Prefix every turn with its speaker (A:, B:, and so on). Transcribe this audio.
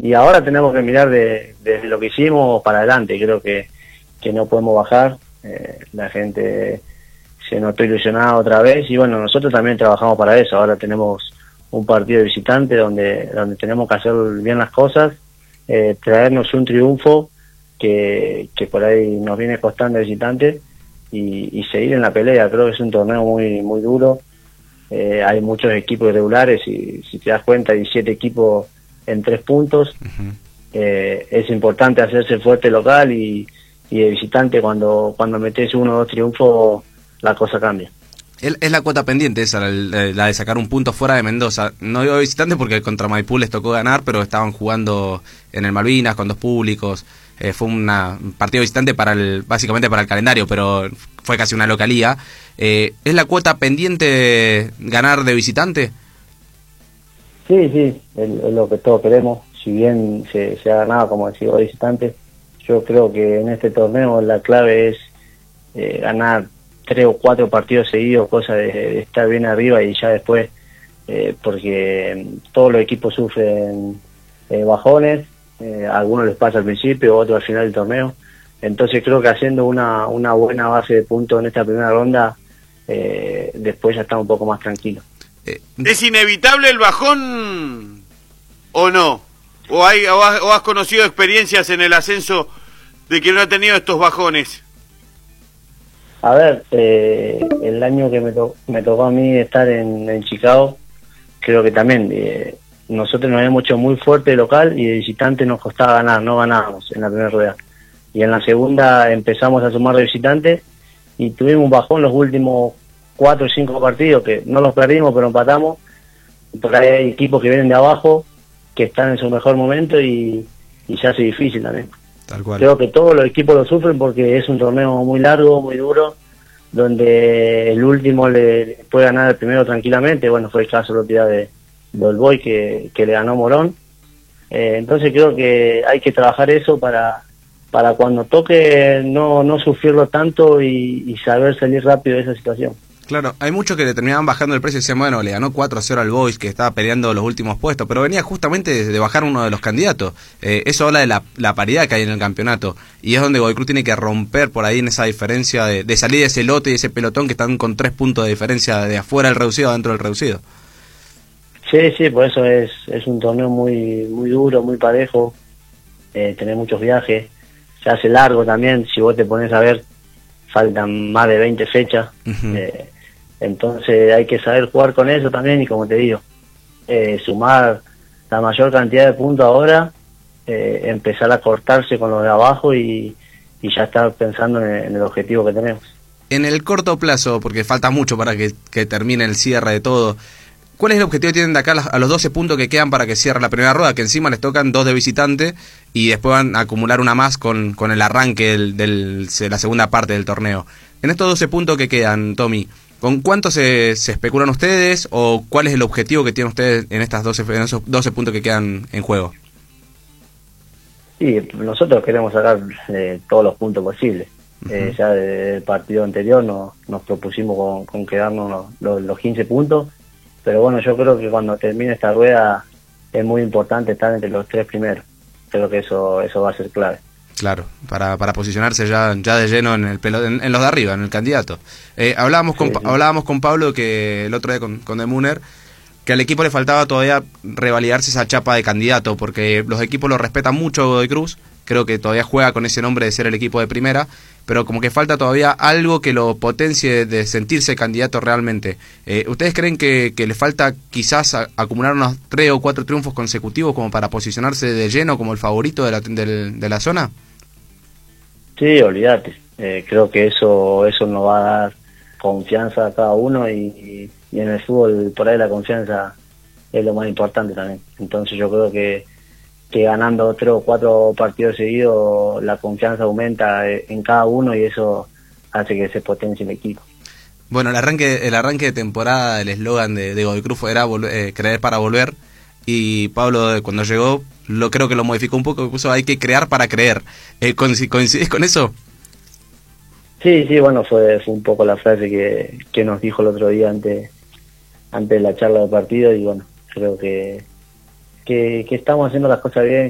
A: y ahora tenemos que mirar desde lo que hicimos para adelante. Creo que no podemos bajar. La gente se notó ilusionada otra vez y bueno, nosotros también trabajamos para eso. Ahora tenemos un partido de visitante donde tenemos que hacer bien las cosas, traernos un triunfo que por ahí nos viene costando de visitante y seguir en la pelea. Creo que es un torneo muy duro. Hay muchos equipos irregulares y si te das cuenta hay 7 equipos en 3 puntos. Es importante hacerse fuerte local y de visitante cuando metes 1 o 2 triunfos la cosa cambia.
B: Es la cuota pendiente esa, la de sacar un punto fuera de Mendoza. No digo visitante porque contra Maipú les tocó ganar, pero estaban jugando en el Malvinas con 2 públicos. Fue un partido visitante básicamente para el calendario, pero fue casi una localía. ¿Es la cuota pendiente ganar de visitante?
A: Sí, es lo que todos queremos. Si bien se ha ganado, como decía, de visitante, yo creo que en este torneo la clave es ganar 3 o 4 partidos seguidos, cosa de estar bien arriba y ya después, porque todos los equipos sufren bajones, a algunos les pasa al principio, otros al final del torneo. Entonces creo que haciendo una buena base de puntos en esta primera ronda, después ya está un poco más tranquilo.
C: ¿Es inevitable el bajón o no? ¿O has conocido experiencias en el ascenso de que no ha tenido estos bajones?
A: A ver, el año que me tocó a mí estar en Chicago, creo que también nosotros nos habíamos hecho muy fuerte de local y de visitante nos costaba ganar, no ganábamos en la primera rueda. Y en la segunda empezamos a sumar de visitante y tuvimos un bajón los últimos 4 o 5 partidos, que no los perdimos pero empatamos. Por ahí hay equipos que vienen de abajo, que están en su mejor momento y se hace difícil también.
B: Tal cual.
A: Creo que todos los equipos lo sufren porque es un torneo muy largo, muy duro, donde el último le puede ganar el primero tranquilamente. Bueno, fue el caso el otro día de Olboy que le ganó Morón. Entonces creo que hay que trabajar eso para cuando toque no sufrirlo tanto y saber salir rápido de esa situación.
B: Claro, hay muchos que le terminaban bajando el precio y decían, bueno, le ganó 4-0 al Boys, que estaba peleando los últimos puestos, pero venía justamente de bajar uno de los candidatos. Eso habla de la paridad que hay en el campeonato, y es donde Godoy Cruz tiene que romper por ahí en esa diferencia de salir de ese lote y ese pelotón que están con 3 puntos de diferencia de afuera del reducido adentro del reducido.
A: Sí, por eso es un torneo muy duro, muy parejo, tener muchos viajes, se hace largo también. Si vos te pones a ver, faltan más de 20 fechas. Entonces hay que saber jugar con eso también y, como te digo, sumar la mayor cantidad de puntos ahora, empezar a cortarse con los de abajo y ya estar pensando en el objetivo que tenemos.
B: En el corto plazo, porque falta mucho para que termine el cierre de todo, ¿cuál es el objetivo que tienen de acá a los 12 puntos que quedan para que cierre la primera rueda? Que encima les tocan 2 de visitante y después van a acumular una más con el arranque de la segunda parte del torneo. En estos 12 puntos que quedan, Tommy, ¿con cuánto se especulan ustedes o cuál es el objetivo que tienen ustedes en esos 12 puntos que quedan en juego?
A: Sí, nosotros queremos sacar todos los puntos posibles. Ya del partido anterior nos propusimos con quedarnos los 15 puntos, pero bueno, yo creo que cuando termine esta rueda es muy importante estar entre los 3 primeros. Creo que eso va a ser clave. Claro, para posicionarse ya de lleno en los de arriba, en el candidato. Hablábamos con Pablo que el otro día con De Muner, que al equipo le faltaba todavía revalidarse esa chapa de candidato, porque los equipos lo respetan mucho a Godoy Cruz, creo que todavía juega con ese nombre de ser el equipo de primera, pero como que falta todavía algo que lo potencie de sentirse candidato realmente. ¿Ustedes creen que le falta quizás acumular unos 3 o 4 triunfos consecutivos como para posicionarse de lleno como el favorito de la zona? Sí, olvídate. Creo que eso nos va a dar confianza a cada uno y en el fútbol por ahí la confianza es lo más importante también. Entonces yo creo que ganando 3 o 4 partidos seguidos la confianza aumenta en cada uno y eso hace que se potencie el equipo. Bueno, el arranque de temporada, el eslogan de Godoy Cruz era creer para volver, y Pablo cuando llegó creo que lo modificó un poco, puso hay que crear para creer. ¿Coincides con eso? Sí, bueno, fue un poco la frase que nos dijo el otro día antes de la charla de partido, y bueno, creo que estamos haciendo las cosas bien,